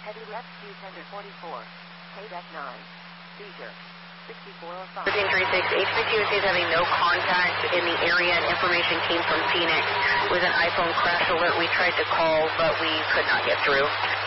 Heavy left Q tender 44. KDEC 9. Seizure. 6405. 1336, HPTOC is having no contact in the area, and information came from Phoenix with an iPhone crash alert. We tried to call, but we could not get through.